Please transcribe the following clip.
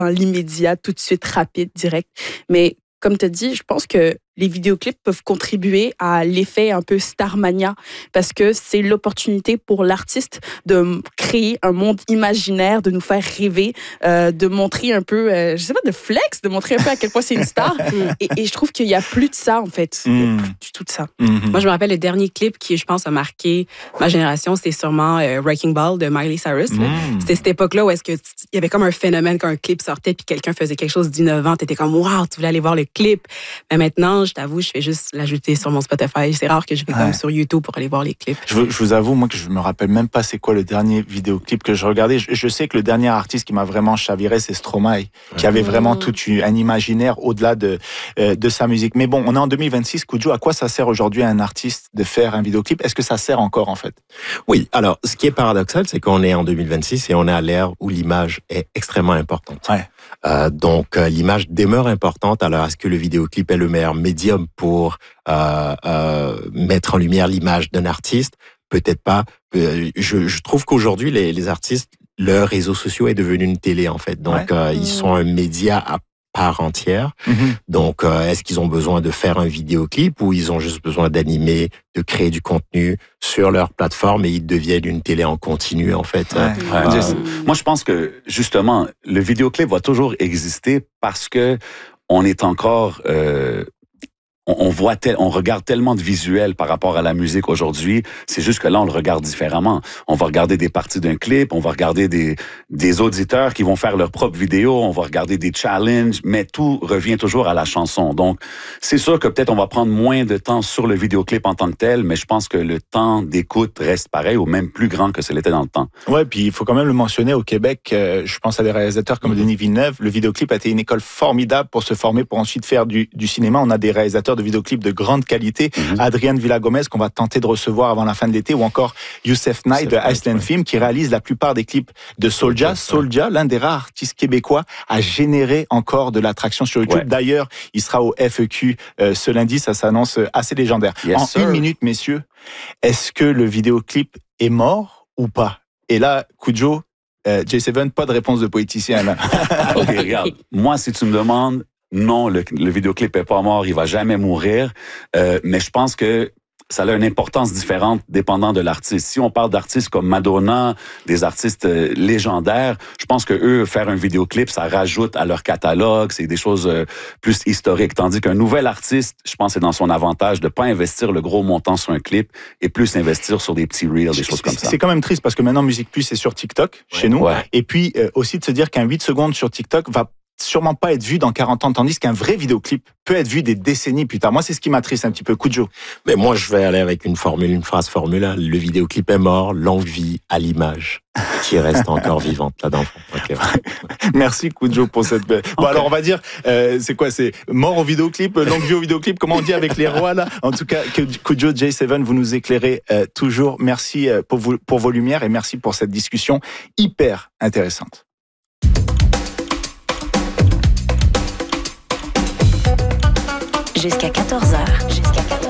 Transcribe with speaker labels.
Speaker 1: dans l'immédiat, tout de suite, rapide, direct. Mais comme tu as dit, je pense que les vidéoclips peuvent contribuer à l'effet un peu Starmania parce que c'est l'opportunité pour l'artiste de créer un monde imaginaire, de nous faire rêver, de montrer un peu, je sais pas, de flex, de montrer un peu à quel point c'est une star. Et je trouve qu'il y a plus de ça, en fait. Il y a plus du tout de ça.
Speaker 2: Moi, je me rappelle le dernier clip qui, je pense, a marqué ma génération, c'était sûrement Wrecking Ball de Miley Cyrus. C'était cette époque-là où il y avait comme un phénomène qu'un clip sortait puis quelqu'un faisait quelque chose d'innovant. T'étais comme, wow, tu voulais aller voir le clip. Mais maintenant, je t'avoue, je fais juste l'ajouter sur mon Spotify. C'est rare que je vais comme sur YouTube pour aller voir les clips.
Speaker 3: Je vous avoue, moi, que je me rappelle même pas c'est quoi le dernier vidéoclip que je regardais. Je sais que le dernier artiste qui m'a vraiment chaviré, c'est Stromae, qui avait vraiment tout un imaginaire au-delà de sa musique. Mais bon, on est en 2026. Kudjo, à quoi ça sert aujourd'hui à un artiste de faire un vidéoclip? Est-ce que ça sert encore, en fait?
Speaker 4: Oui. Alors, ce qui est paradoxal, c'est qu'on est en 2026 et on est à l'ère où l'image est extrêmement importante. Donc, l'image demeure importante. Alors, est-ce que le vidéoclip est le meilleur médium pour mettre en lumière l'image d'un artiste? Peut-être pas. Je trouve qu'aujourd'hui, les artistes, leurs réseaux sociaux est devenu une télé, en fait. Donc, ils sont un média à part entière. Donc, est-ce qu'ils ont besoin de faire un vidéoclip ou ils ont juste besoin d'animer, de créer du contenu sur leur plateforme et ils deviennent une télé en continu, en fait?
Speaker 5: Moi, je pense que, justement, le vidéoclip va toujours exister parce que on est encore... on regarde tellement de visuels par rapport à la musique aujourd'hui. C'est juste que là, on le regarde différemment. On va regarder des parties d'un clip, on va regarder des auditeurs qui vont faire leur propre vidéo, on va regarder des challenges, mais tout revient toujours à la chanson. Donc, c'est sûr que peut-être on va prendre moins de temps sur le vidéoclip en tant que tel, mais je pense que le temps d'écoute reste pareil ou même plus grand que ce l'était dans le temps.
Speaker 3: Ouais, puis il faut quand même le mentionner, au Québec, je pense à des réalisateurs comme Denis Villeneuve, le vidéoclip a été une école formidable pour se former, pour ensuite faire du cinéma. On a des réalisateurs de vidéoclips de grande qualité, Adrienne Villagomez qu'on va tenter de recevoir avant la fin de l'été, ou encore Youssef Naï de Iceland Film qui réalise la plupart des clips de Soulja. Soulja, l'un des rares artistes québécois, a généré encore de l'attraction sur YouTube. D'ailleurs, il sera au FEQ ce lundi, ça s'annonce assez légendaire. Une minute, messieurs, est-ce que le vidéoclip est mort ou pas? Et là, Kudjo, J7, pas de réponse de poéticien là.
Speaker 5: OK, regarde. Moi, si tu me demandes, non, le vidéoclip est pas mort, il va jamais mourir. Mais je pense que ça a une importance différente dépendant de l'artiste. Si on parle d'artistes comme Madonna, des artistes légendaires, je pense que eux, faire un vidéoclip, ça rajoute à leur catalogue, c'est des choses plus historiques. Tandis qu'un nouvel artiste, je pense que c'est dans son avantage de pas investir le gros montant sur un clip et plus investir sur des petits reels, des choses comme ça.
Speaker 3: C'est quand même triste parce que maintenant, Musique Plus est sur TikTok, chez nous. Et puis, aussi de se dire qu'un 8 secondes sur TikTok va sûrement pas être vu dans 40 ans, tandis qu'un vrai vidéoclip peut être vu des décennies plus tard. Moi, c'est ce qui m'attriste un petit peu. Kudjo.
Speaker 4: Mais moi, je vais aller avec une phrase formule. Le vidéoclip est mort, longue vie à l'image qui reste encore vivante là-dedans. Okay.
Speaker 3: Merci Kudjo pour cette... Bon, alors on va dire, c'est quoi? C'est mort au vidéoclip, longue vie au vidéoclip, comment on dit avec les rois là? En tout cas, Kudjo, J7, vous nous éclairez toujours. Merci pour vos lumières et merci pour cette discussion hyper intéressante.
Speaker 6: Jusqu'à 14h.